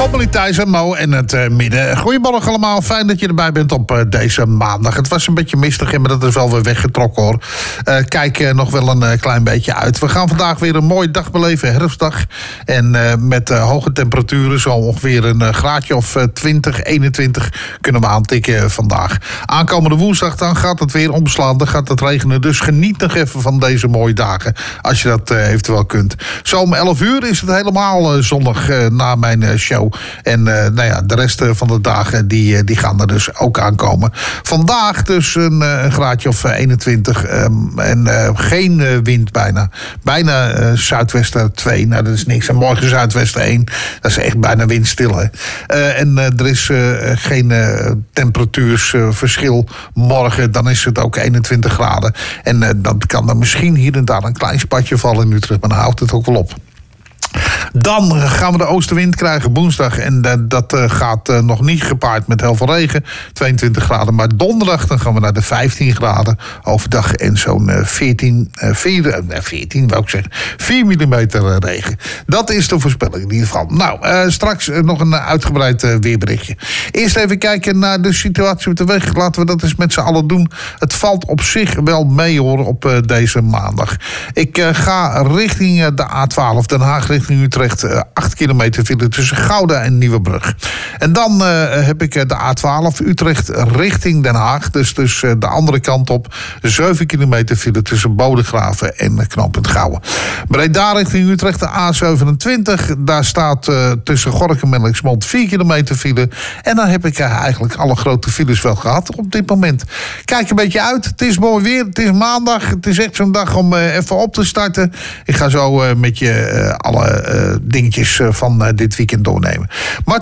Mobility Thijs en Mo en het midden. Goedemorgen allemaal, fijn dat je erbij bent op deze maandag. Het was een beetje mistig, maar dat is wel weer weggetrokken hoor. Kijk nog wel een klein beetje uit. We gaan vandaag weer een mooie dag beleven, herfstdag. En met hoge temperaturen, zo ongeveer een graadje of 20, 21 kunnen we aantikken vandaag. Aankomende woensdag dan gaat het weer omslaan, dan gaat het regenen. Dus geniet nog even van deze mooie dagen, als je dat eventueel kunt. Zo om 11 uur is het helemaal zonnig na mijn show. En de rest van de dagen die gaan er dus ook aankomen. Vandaag dus een graadje of 21 en geen wind bijna. Bijna zuidwesten 2, nou dat is niks. En morgen zuidwesten 1, dat is echt bijna windstil. Hè. En er is geen temperatuursverschil morgen. Dan is het ook 21 graden. En dan kan er misschien hier en daar een klein spatje vallen in Utrecht, maar dan houdt het ook wel op. Dan gaan we de oostenwind krijgen woensdag. En dat gaat nog niet gepaard met heel veel regen. 22 graden. Maar donderdag dan gaan we naar de 15 graden overdag. En zo'n 4 millimeter regen. Dat is de voorspelling in ieder geval. Nou, straks nog een uitgebreid weerberichtje. Eerst even kijken naar de situatie op de weg. Laten we dat eens met z'n allen doen. Het valt op zich wel mee hoor op deze maandag. Ik ga richting de A12 Den Haag richting Utrecht, 8 kilometer file tussen Gouda en Nieuwebrug. En dan heb ik de A12 Utrecht richting Den Haag, dus de andere kant op, 7 kilometer file tussen Bodegraven en knooppunt Gouwen. Breda richting Utrecht, de A27, daar staat tussen Gorinchem en Lexmond 4 kilometer file. En dan heb ik eigenlijk alle grote files wel gehad op dit moment. Kijk een beetje uit, het is mooi weer, het is maandag, het is echt zo'n dag om even op te starten. Ik ga zo met je alle dingetjes van dit weekend doornemen. Maar